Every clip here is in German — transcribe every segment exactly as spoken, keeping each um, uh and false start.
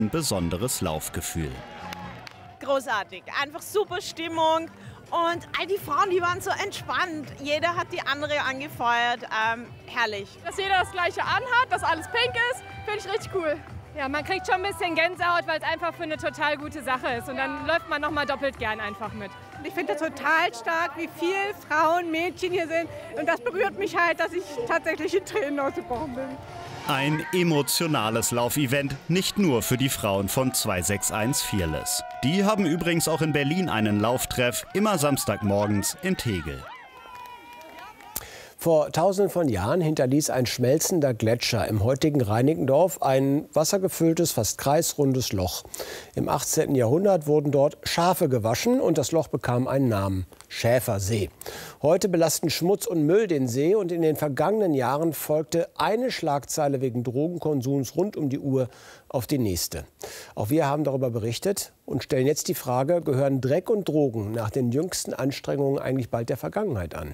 ein besonderes Laufgefühl. Großartig, einfach super Stimmung und all die Frauen, die waren so entspannt. Jeder hat die andere angefeuert, ähm, herrlich. Dass jeder das Gleiche anhat, dass alles pink ist, finde ich richtig cool. Ja, man kriegt schon ein bisschen Gänsehaut, weil es einfach für eine total gute Sache ist. Und dann läuft man noch mal doppelt gern einfach mit. Ich finde das total stark, wie viele Frauen, Mädchen hier sind. Und das berührt mich halt, dass ich tatsächlich in Tränen ausgebrochen bin. Ein emotionales Laufevent, nicht nur für die Frauen von zwei sechs eins Fearless. Die haben übrigens auch in Berlin einen Lauftreff, immer Samstagmorgens in Tegel. Vor tausenden von Jahren hinterließ ein schmelzender Gletscher im heutigen Reinickendorf ein wassergefülltes, fast kreisrundes Loch. Im achtzehnten Jahrhundert wurden dort Schafe gewaschen und das Loch bekam einen Namen: Schäfersee. Heute belasten Schmutz und Müll den See und in den vergangenen Jahren folgte eine Schlagzeile wegen Drogenkonsums rund um die Uhr auf die nächste. Auch wir haben darüber berichtet und stellen jetzt die Frage: Gehören Dreck und Drogen nach den jüngsten Anstrengungen eigentlich bald der Vergangenheit an?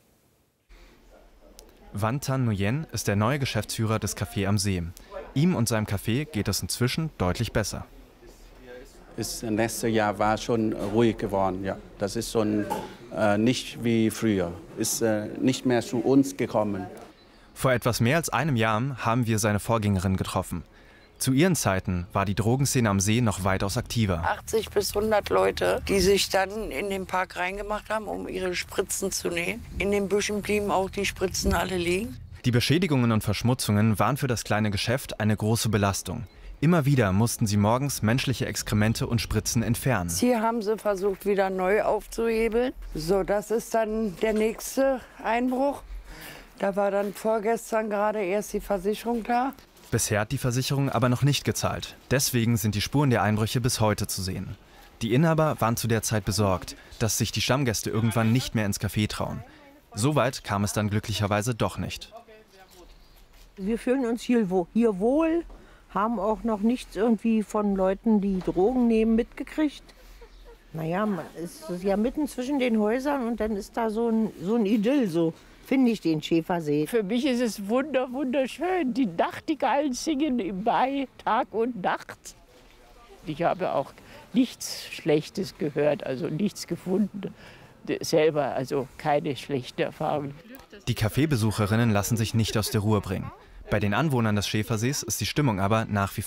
Van Tan Nguyen ist der neue Geschäftsführer des Café am See. Ihm und seinem Café geht es inzwischen deutlich besser. Das letzte Jahr war schon ruhig geworden. Ja. Das ist schon äh, nicht wie früher. Ist äh, nicht mehr zu uns gekommen. Vor etwas mehr als einem Jahr haben wir seine Vorgängerin getroffen. Zu ihren Zeiten war die Drogenszene am See noch weitaus aktiver. achtzig bis hundert Leute, die sich dann in den Park reingemacht haben, um ihre Spritzen zu nehmen. In den Büschen blieben auch die Spritzen alle liegen. Die Beschädigungen und Verschmutzungen waren für das kleine Geschäft eine große Belastung. Immer wieder mussten sie morgens menschliche Exkremente und Spritzen entfernen. Hier haben sie versucht, wieder neu aufzuhebeln. So, das ist dann der nächste Einbruch. Da war dann vorgestern gerade erst die Versicherung da. Bisher hat die Versicherung aber noch nicht gezahlt. Deswegen sind die Spuren der Einbrüche bis heute zu sehen. Die Inhaber waren zu der Zeit besorgt, dass sich die Stammgäste irgendwann nicht mehr ins Café trauen. Soweit kam es dann glücklicherweise doch nicht. Wir fühlen uns hier, hier wohl, haben auch noch nichts irgendwie von Leuten, die Drogen nehmen, mitgekriegt. Naja, man ist ja mitten zwischen den Häusern und dann ist da so ein, so ein Idyll, so finde ich den Schäfersee. Für mich ist es wunder, wunderschön. Die Nachtigallen singen im Mai, Tag und Nacht. Ich habe auch nichts Schlechtes gehört, also nichts gefunden selber, also keine schlechten Erfahrungen. Die Kaffeebesucherinnen lassen sich nicht aus der Ruhe bringen. Bei den Anwohnern des Schäfersees ist die Stimmung aber nach wie